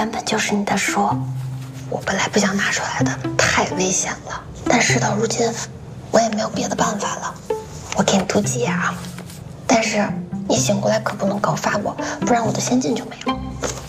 原本就是你的书，我本来不想拿出来的，太危险了。但事到如今，我也没有别的办法了。我给你读几页啊，但是你醒过来可不能告发我，不然我的仙劲就没了。